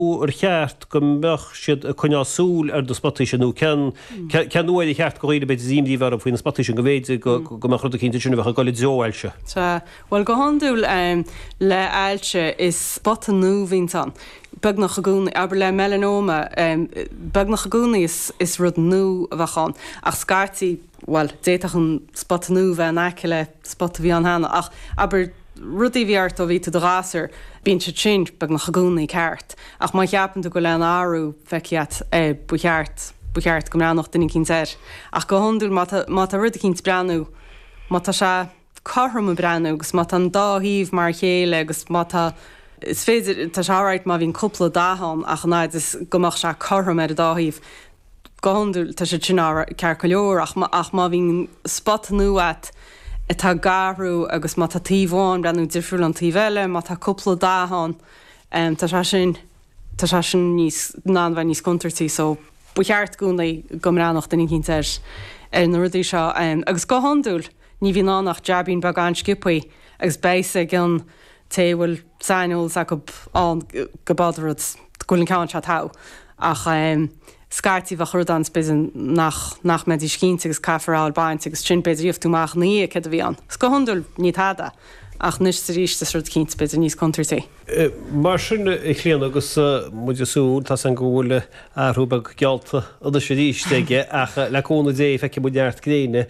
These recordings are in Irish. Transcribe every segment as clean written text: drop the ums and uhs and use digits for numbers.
ar cheart go meach siad coinná súl ar do spatíisiú cean nuaid I cheart go réide beit zimdí bhar faoin spatíisiú go bhéide go meach rud a cinnte sinna bheith go leoáilte. Well go handúil le ailte is spata nó vín bag nach gúna aber le melanoma bag nach gúna is rud nó a bhachan ach scartí well déach an spata nó bheith aice le spata bhí an hana ach aber rudí bhíart ó bhí de ráar bín se sin bag nach gúnaí ceart ach má cheapan go le an áú feiceat bucheart go nach duine cín séir ach go honúil má a rud a cín breanú má tá se chom a breanú agus má an dáhíomh mar chéile agus má is féidir tá seáid má bhín cúpla dáhan ach náid is gomach se chom ar a dáhíomh go honúil tá sé sin cear go leor ach má bhín spot nuat tá garú agus má tá tíháin brenn difriúil an tíhile, má tá cúpla dáhan tá sin níos ná bheith níos contartí so bucheart gúna gomránach den cinnteir na rudí seo agus go handúil ní bhí nánach jabín bag an skipaí agus béise gin téhfuil sainúil a go badarad gúlinn ceann se tá ach scartí bh chudans bizin nach medí cínte agus cafarráil baint agus sin beidir íomh túach ní ce a bhí an. Go handúil ní tada ach nus sa ríiste rud cínte beidir níos contartaí. Mar sin I chléan agus muidir súl tá an ggóla áthúbag gealta a sé ríiste ach leúna dé feice budeart gréine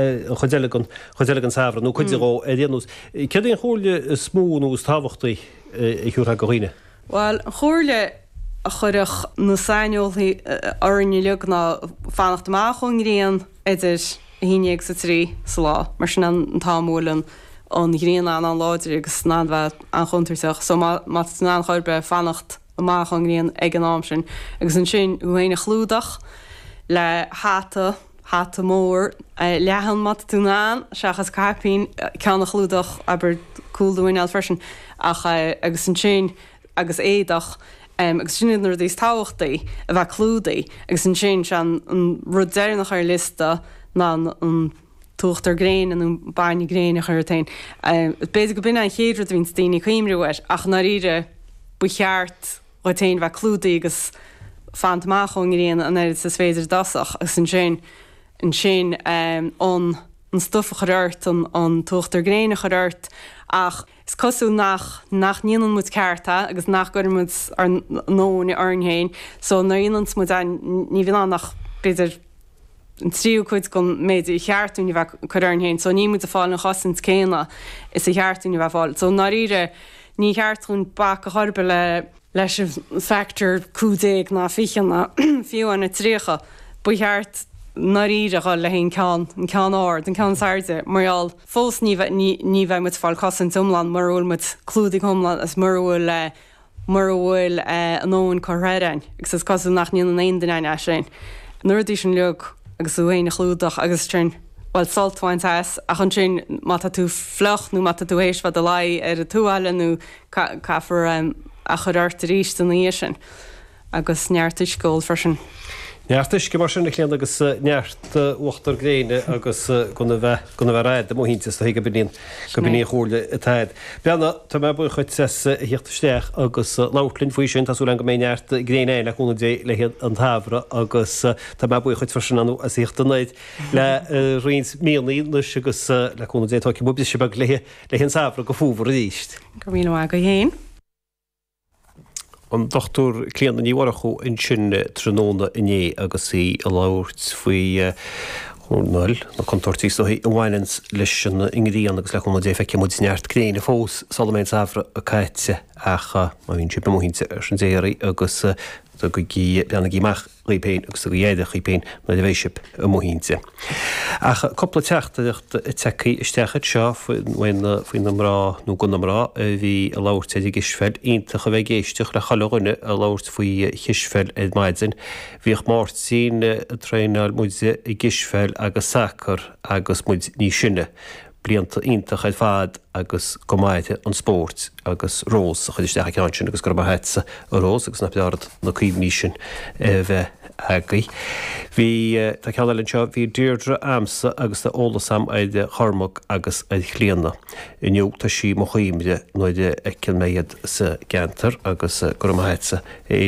chudeile an safra nó chuidirá déanús. Cead on chóirle smúnús táhachtaí I chuútha goghine? Well, chóirle a chuireach nó sainolthaí orine leog ná fannacht amach chun gréan idir híineag sa trí sa lá, mar sin an támúlan an gréan an láidir agus ná bheith an chuntarteach, so má ná chuir be fannacht amach an gréan ag an am sin, agus an sin uhéine chlúdach le háta mór lehan mat túnán seachas carpín ceanna chlúdach aber cúlúin al fersin ach agus an sin agus éadach agus sin ar dís táhachtaí a bheith clúdaí agus an sin an rudéirnach ar lista ná an tuachtar gréin an bainní gréin a chuirtain. Béidir go bin an chéadrad hín daoine chuimriúir ach na riire bucheart roitain bheith clúdaí agus fantamach chun gréan an éidir sa féidir dasach agus an sin an stufa chuirt an tuachtar gréin a chuirt ach is cosú nach níanaan mu cearta agus nach gur mu ar nóna arnhéin, so na íons mu ní bhí nach beidir an tríú chuid go méid I cheartúní bheith chuarnhéin, so ní mu a fáil na chosint céna is I cheartúní bheith fáil. So na ire ní cheartún ba a chorbe leis factor cúdéag ná fichanna fiú an na tríocha bucheart na ríide gáil le hén cean áir den cean sairde marall fós ní bheith mu fáil cosint umlan marúil mu clúdaigh umlan as marúil an óin choréirein agus is cosú nach níon an aon den sin. Nuirdí sin leog agus uhéine chlúdach agus sin bhil salthaint as ach an sin má tú floch nó má tú éis bheit a lai ar a túáile nó caafar a chuirt ríist an íos sin agus neartis scóil farsin. Neartis go mar sinna chéan agus neart uachtar gréine agus gona bheith raid am híntas a go biníon chóirle a taid. Beanna tá me bu chuid hiíochttasteach agus lálinn faoi sin tasú an go mé neart gréine le chuna dé le an tafra agus tá me bu chuid farsin anú a síochttaid le rins mílíí leis agus le chuna dé tá bubis se bag le hen safra go fúhar a díist. Go mí a go héin. An dochtúr cléan níhharachú in sinne tróna iné agus í a láirt faoi nóil na contortí so an bhhainens leis sin ingríon agus le chuna dé feice mud neart gréine fós Salamain safra a caite acha má hín si bemóhínte ar sin déirí agus go beanna gíach ripéin agus go dhéidir chipéin na de bhéisip a móhínte. Ach coppla teachtacht teí isteachad seo faoin namrá nó go namrá a bhí a láirt a gisfeil ionta go bheith géisteach le chaúine a láirt faoi chiisfeil ag maidin. Bhíoh máirt sin a tréáil muide i gisfeil agus sacr agus muid ní sinne. Blianta ionta chuid fad agus gomáide an spórt agus rós a chuidir steach ceansin agus go hetsa a rós agus na peard na cuimhní sin bheith agaí. Bhí tá ceann seo bhí dúirdre amsa agus tá ólasam éide chormach agus é chléanana. Inniu tá sí mo chuimide nóide ag méiad sa gentar agus go maithe